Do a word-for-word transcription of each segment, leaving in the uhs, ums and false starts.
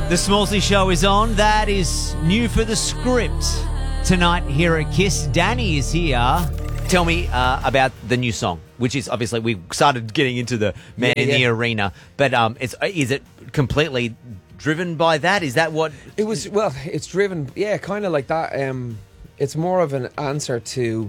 The Smallsy Show is on. That is new for the script. Tonight here at Kiss, Danny is here. Tell me uh, about the new song, which is obviously we started getting into the Man Yeah, in yeah. the Arena, but um, it's is it completely driven by that? Is that what It was, well, it's driven, yeah, kind of like that. Um, it's more of an answer to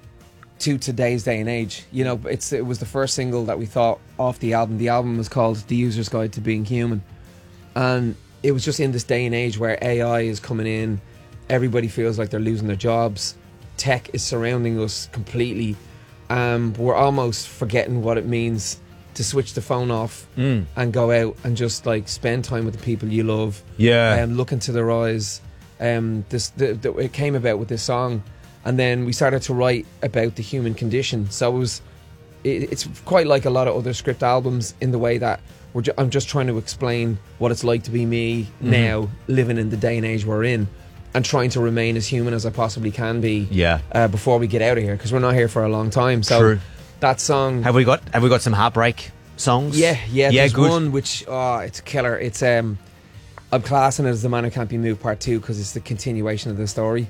to today's day and age. You know, it's it was the first single that we thought off the album. The album was called The User's Guide to Being Human. And it was just in this day and age where A I is coming in, everybody feels like they're losing their jobs. Tech is surrounding us completely. Um, we're almost forgetting what it means to switch the phone off Mm. and go out and just like spend time with the people you love. Yeah. Um, look into their eyes. Um, this the, the, it came about with this song, and then we started to write about the human condition. So it was, it, it's quite like a lot of other script albums in the way that we're ju- I'm just trying to explain what it's like to be me now, living in the day and age we're in, and trying to remain as human as I possibly can be. Yeah. Uh, before we get out of here, because we're not here for a long time. So True. that song. have we got? Have we got some heartbreak songs? Yeah, yeah. yeah. There's Good. one which, oh, it's a killer. It's um, I'm classing it as The Man Who Can't Be Moved Part Two because it's the continuation of the story.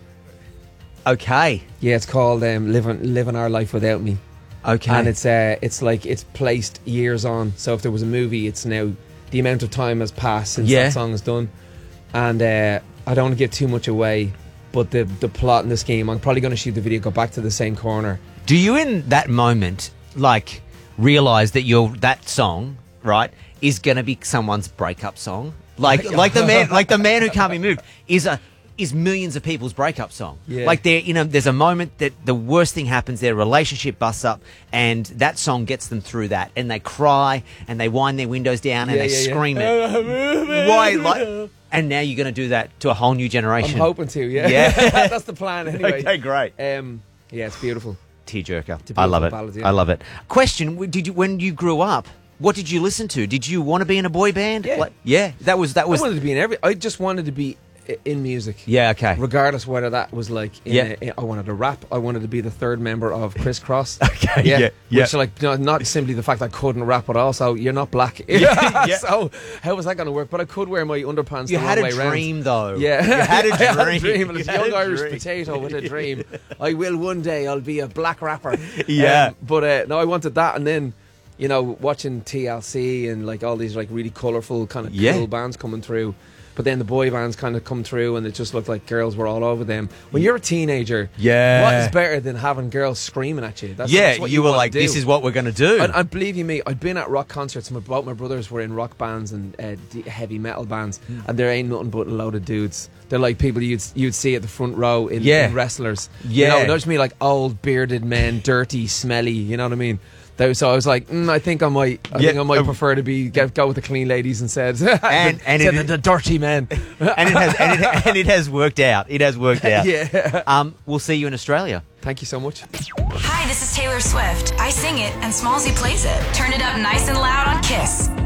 Okay. Yeah, it's called um, "Living Living Our Life Without Me," Okay. and it's uh, it's like it's placed years on. So if there was a movie, it's now the amount of time has passed since Yeah. that song is done. And uh, I don't want to give too much away, but the the plot in this game, I'm probably going to shoot the video, go back to the same corner. Do you in that moment like realize that your that song, right, is going to be someone's breakup song? Like like the man like the man who can't be moved is a is millions of people's breakup song. Yeah. Like there you know there's a moment that the worst thing happens, their relationship busts up, and that song gets them through that, and they cry and they wind their windows down and Yeah, they yeah, yeah. scream it. Why like and now you're going to do that to a whole new I'm generation. hoping to, yeah. Yeah. That's the plan anyway. Okay, great. Um, yeah, it's beautiful. Tearjerker. a I love it. beautiful ballad, yeah. I love it. Question: w- Did you when you grew up? What did you listen to? Did you want to be in a boy band? Yeah. Like- yeah. That was that I was. wanted to be in every. I just wanted to be i- in music. Yeah. Okay. Regardless whether that was like, in Yeah. a, I wanted to rap. I wanted to be the third member of Criss Cross. Okay, yeah, yeah, yeah. Which like no, not simply the fact I couldn't rap, but also you're not black. Yeah, yeah. So how was that going to work? But I could wear my underpants. You the had wrong a way round. dream, though. Yeah, You had a I had a dream. dream, and You it's a had young a Irish dream. potato with a dream. I will one day. I'll be a black rapper. Yeah. Um, but uh, no, I wanted that, and then you know watching T L C and like all these like really colourful kind of Yeah. cool bands coming through. But then the boy bands kind of come through, and it just looked like girls were all over them. When you're a teenager, Yeah. what is better than having girls screaming at you? That's, Yeah. that's what you were want like, to do. this is what we're going to do. And, and believe you me, I'd been at rock concerts. My, both my brothers were in rock bands and uh, d- heavy metal bands, Hmm. and there ain't nothing but a load of dudes. They're like people you'd you'd see at the front row in, Yeah. in wrestlers. Yeah. you know, not just me like old bearded men, dirty, smelly. You know what I mean? They- So I was like, mm, I think I might, I Yeah. think I might Um, prefer to be get, go with the clean ladies instead. And- and Instead it- of the dirty men. and it has and it, and it has worked out. It has worked out. Yeah. Um. We'll see you in Australia. Thank you so much. Hi, this is Taylor Swift. I sing it and Smallsy plays it. Turn it up nice and loud on Kiss.